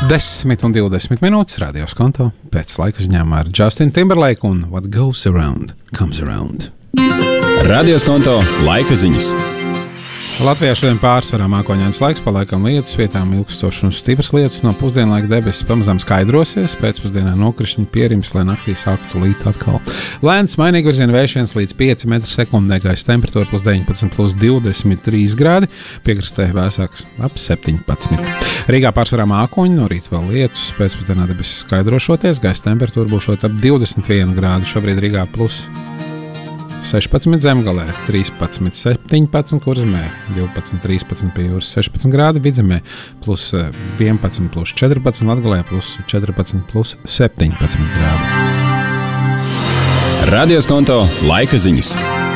10:20 Radio Skonto pēc laika ziņām ar Justinu Timberlake un What Goes Around, Comes Around. Radio Skonto laika ziņas. Latvijā šodien pārsvarā mākoņains laiks, pa laikam lietus, vietām ilgstošs un stiprs lietus, no pusdienlaika debesis pamazām skaidrosies, pēcpusdienā nokrišņi pierims, lai naktī sāktu līt atkal. Lēns, mainīgi virziena vējš 1 līdz 5 m/sekundē, gaisa temperatūra +19, +23 grādi, piekrastē vēsāks ap 17. Rīgā pārsvarā mākoņi, no rīta vēl lietus, pēcpusdienā debesis skaidrošoties, gaisa temperatūra būšot ap 21 grādu, šobrīd Rīgā +16 Zemgalē, 13, 17 Kurzemē, 12, 13 pie jūras, 16 grādi Vidzemē, +11, +14 Latgalē, +14, +17 grādi. Radio Skonto laika ziņas.